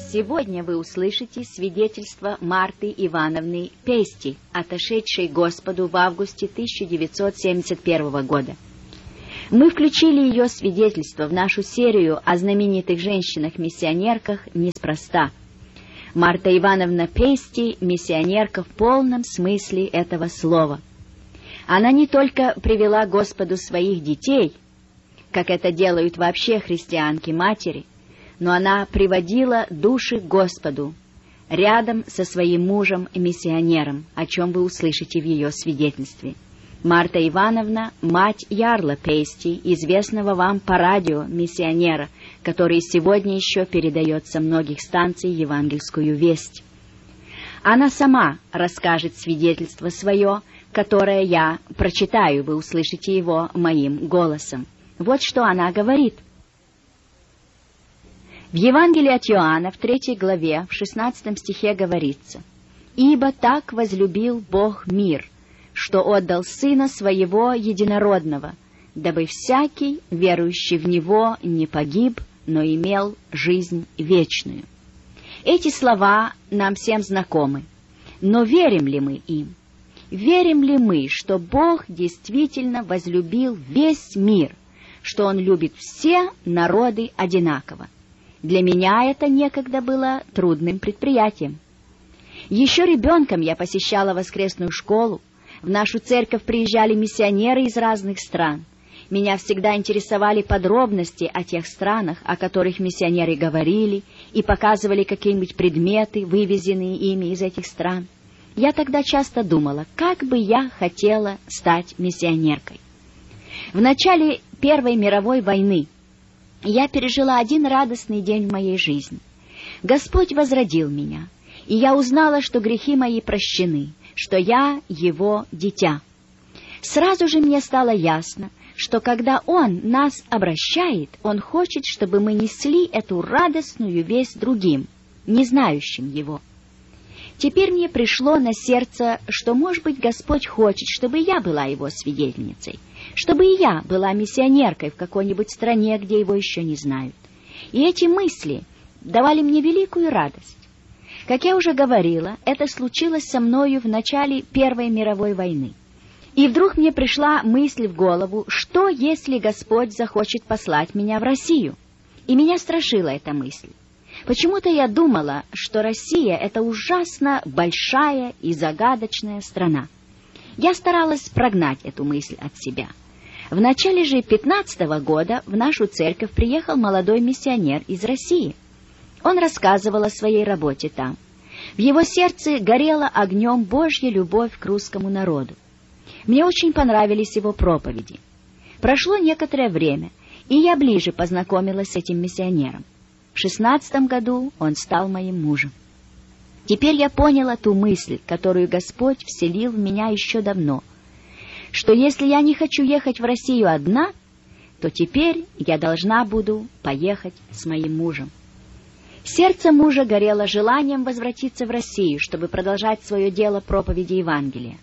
Сегодня вы услышите свидетельство Марты Ивановны Пести, отошедшей Господу в августе 1971 года. Мы включили ее свидетельство в нашу серию о знаменитых женщинах-миссионерках неспроста. Марта Ивановна Пести – миссионерка в полном смысле этого слова. Она не только привела Господу своих детей, как это делают вообще христианки-матери, но она приводила души к Господу рядом со своим мужем-миссионером, о чем вы услышите в ее свидетельстве. Марта Ивановна – мать Ярла Пести, известного вам по радио миссионера, который сегодня еще передает со многих станций евангельскую весть. Она сама расскажет свидетельство свое, которое я прочитаю, вы услышите его моим голосом. Вот что она говорит. В Евангелии от Иоанна, в 3 главе, в 16 стихе говорится: «Ибо так возлюбил Бог мир, что отдал Сына Своего Единородного, дабы всякий, верующий в Него, не погиб, но имел жизнь вечную». Эти слова нам всем знакомы, но верим ли мы им? Верим ли мы, что Бог действительно возлюбил весь мир, что Он любит все народы одинаково? Для меня это некогда было трудным предприятием. Еще ребенком я посещала воскресную школу, в нашу церковь приезжали миссионеры из разных стран. Меня всегда интересовали подробности о тех странах, о которых миссионеры говорили, и показывали какие-нибудь предметы, вывезенные ими из этих стран. Я тогда часто думала, как бы я хотела стать миссионеркой. В начале Первой мировой войны я пережила один радостный день в моей жизни. Господь возродил меня, и я узнала, что грехи мои прощены, что я Его дитя. Сразу же мне стало ясно, что когда Он нас обращает, Он хочет, чтобы мы несли эту радостную весть другим, не знающим Его. Теперь мне пришло на сердце, что, может быть, Господь хочет, чтобы я была Его свидетельницей, чтобы и я была миссионеркой в какой-нибудь стране, где Его еще не знают. И эти мысли давали мне великую радость. Как я уже говорила, это случилось со мною в начале Первой мировой войны. И вдруг мне пришла мысль в голову, что если Господь захочет послать меня в Россию? И меня страшила эта мысль. Почему-то я думала, что Россия — это ужасно большая и загадочная страна. Я старалась прогнать эту мысль от себя. В начале же 15-го года в нашу церковь приехал молодой миссионер из России. Он рассказывал о своей работе там. В его сердце горела огнем Божья любовь к русскому народу. Мне очень понравились его проповеди. Прошло некоторое время, и я ближе познакомилась с этим миссионером. В 16 году он стал моим мужем. Теперь я поняла ту мысль, которую Господь вселил в меня еще давно, что если я не хочу ехать в Россию одна, то теперь я должна буду поехать с моим мужем. Сердце мужа горело желанием возвратиться в Россию, чтобы продолжать свое дело проповеди Евангелия.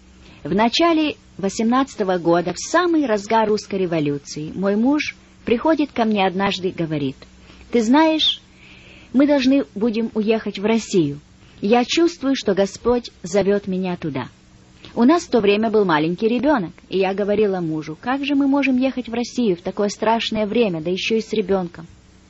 В начале 18-го года, в самый разгар русской революции, мой муж приходит ко мне однажды и говорит: «Ты знаешь, мы должны будем уехать в Россию. Я чувствую, что Господь зовет меня туда». У нас в то время был маленький ребенок, и я говорила мужу: «Как же мы можем ехать в Россию в такое страшное время, да еще и с ребенком?»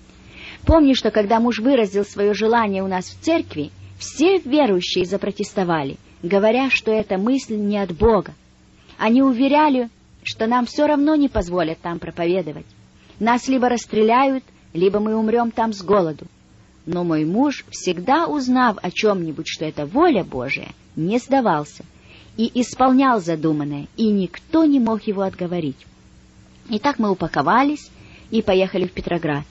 Помню, что когда муж выразил свое желание у нас в церкви, все верующие запротестовали, говоря, что эта мысль не от Бога. Они уверяли, что нам все равно не позволят там проповедовать. Нас либо расстреляют, либо мы умрем там с голоду. Но мой муж, всегда узнав о чем-нибудь, что это воля Божия, не сдавался и исполнял задуманное, и никто не мог его отговорить. Итак, мы упаковались и поехали в Петроград.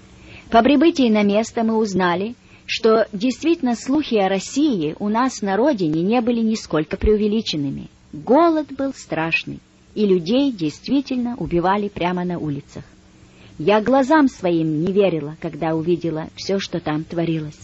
По прибытии на место мы узнали, что действительно слухи о России у нас на родине не были нисколько преувеличенными. Голод был страшный, и людей действительно убивали прямо на улицах. Я глазам своим не верила, когда увидела все, что там творилось.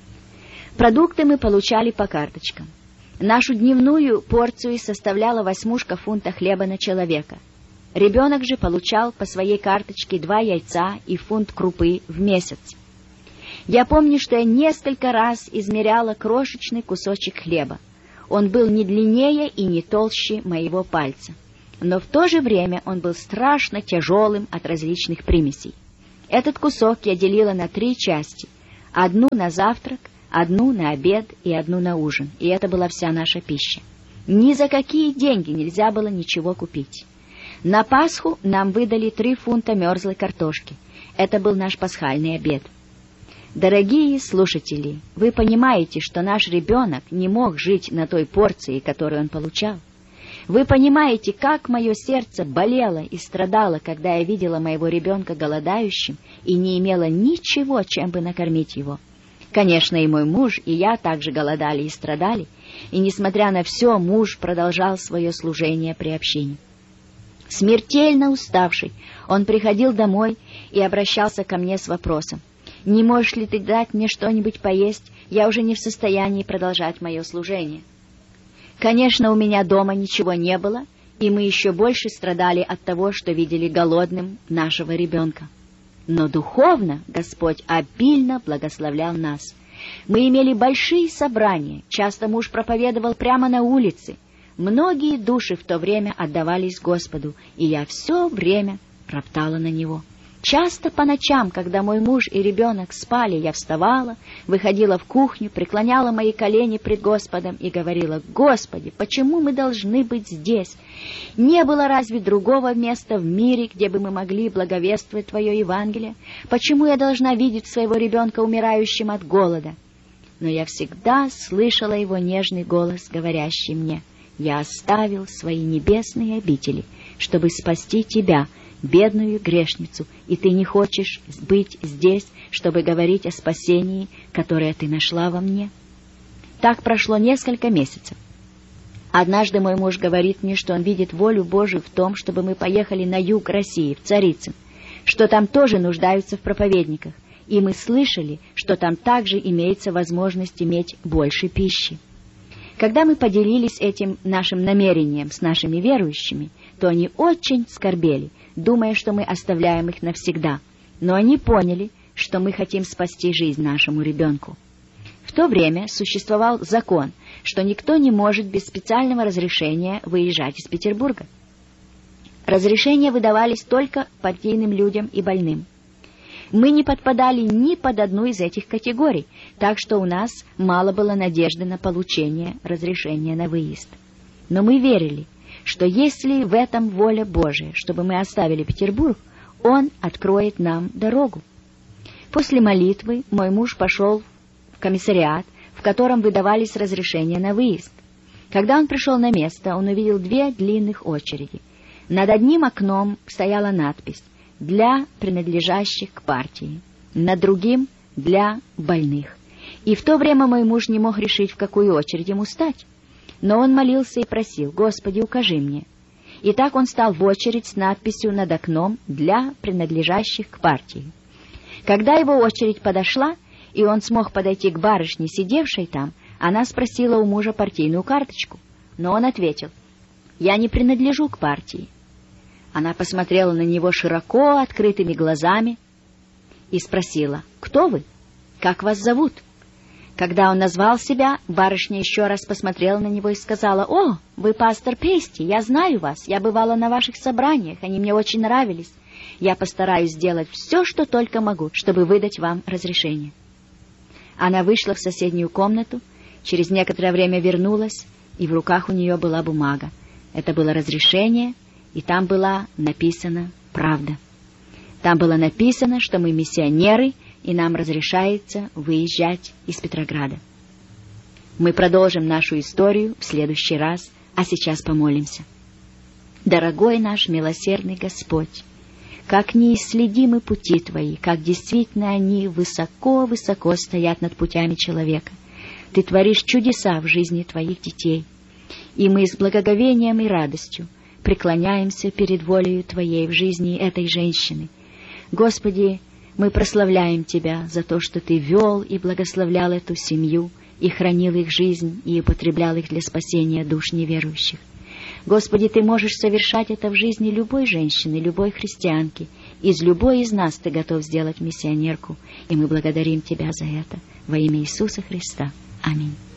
Продукты мы получали по карточкам. Нашу дневную порцию составляла 8 фунта хлеба на человека. Ребенок же получал по своей карточке 2 яйца и фунт крупы в месяц. Я помню, что я несколько раз измеряла крошечный кусочек хлеба. Он был не длиннее и не толще моего пальца. Но в то же время он был страшно тяжелым от различных примесей. Этот кусок я делила на 3 части. Одну на завтрак, одну на обед и одну на ужин. И это была вся наша пища. Ни за какие деньги нельзя было ничего купить. На Пасху нам выдали 3 фунта мерзлой картошки. Это был наш пасхальный обед. Дорогие слушатели, вы понимаете, что наш ребенок не мог жить на той порции, которую он получал? Вы понимаете, как мое сердце болело и страдало, когда я видела моего ребенка голодающим и не имела ничего, чем бы накормить его? Конечно, и мой муж, и я также голодали и страдали, и, несмотря на все, муж продолжал свое служение при общине. Смертельно уставший, он приходил домой и обращался ко мне с вопросом: «Не можешь ли ты дать мне что-нибудь поесть? Я уже не в состоянии продолжать мое служение». Конечно, у меня дома ничего не было, и мы еще больше страдали от того, что видели голодным нашего ребенка. Но духовно Господь обильно благословлял нас. Мы имели большие собрания, часто муж проповедовал прямо на улице. Многие души в то время отдавались Господу, и я все время роптала на Него. Часто по ночам, когда мой муж и ребенок спали, я вставала, выходила в кухню, преклоняла мои колени пред Господом и говорила: «Господи, почему мы должны быть здесь? Не было разве другого места в мире, где бы мы могли благовествовать Твое Евангелие? Почему я должна видеть своего ребенка умирающим от голода?» Но я всегда слышала его нежный голос, говорящий мне: «Я оставил свои небесные обители, чтобы спасти тебя, бедную грешницу, и ты не хочешь быть здесь, чтобы говорить о спасении, которое ты нашла во мне». Так прошло несколько месяцев. Однажды мой муж говорит мне, что он видит волю Божию в том, чтобы мы поехали на юг России, в Царицын, что там тоже нуждаются в проповедниках, и мы слышали, что там также имеется возможность иметь больше пищи. Когда мы поделились этим нашим намерением с нашими верующими, то они очень скорбели, думая, что мы оставляем их навсегда. Но они поняли, что мы хотим спасти жизнь нашему ребенку. В то время существовал закон, что никто не может без специального разрешения выезжать из Петербурга. Разрешения выдавались только партийным людям и больным. Мы не подпадали ни под одну из этих категорий, так что у нас мало было надежды на получение разрешения на выезд. Но мы верили, что если в этом воля Божия, чтобы мы оставили Петербург, Он откроет нам дорогу. После молитвы мой муж пошел в комиссариат, в котором выдавались разрешения на выезд. Когда он пришел на место, он увидел 2 длинных очереди. Над одним окном стояла надпись: «Для принадлежащих к партии», над другим — «Для больных». И в то время мой муж не мог решить, в какую очередь ему стать. Но он молился и просил: «Господи, укажи мне». И так он стал в очередь с надписью над окном «Для принадлежащих к партии». Когда его очередь подошла, и он смог подойти к барышне, сидевшей там, она спросила у мужа партийную карточку. Но он ответил: «Я не принадлежу к партии». Она посмотрела на него широко открытыми глазами и спросила: «Кто вы? Как вас зовут?» Когда он назвал себя, барышня еще раз посмотрела на него и сказала: «О, вы пастор Пейсти, я знаю вас, я бывала на ваших собраниях, они мне очень нравились. Я постараюсь сделать все, что только могу, чтобы выдать вам разрешение». Она вышла в соседнюю комнату, через некоторое время вернулась, и в руках у нее была бумага. Это было разрешение, и там была написана правда. Там было написано, что мы миссионеры, и нам разрешается выезжать из Петрограда. Мы продолжим нашу историю в следующий раз, а сейчас помолимся. Дорогой наш милосердный Господь, как неисследимы пути Твои, как действительно они высоко-высоко стоят над путями человека. Ты творишь чудеса в жизни Твоих детей, и мы с благоговением и радостью преклоняемся перед волею Твоей в жизни этой женщины. Господи, мы прославляем Тебя за то, что Ты вел и благословлял эту семью, и хранил их жизнь, и употреблял их для спасения душ неверующих. Господи, Ты можешь совершать это в жизни любой женщины, любой христианки, Из любой из нас Ты готов сделать миссионерку, и мы благодарим Тебя за это. Во имя Иисуса Христа. Аминь.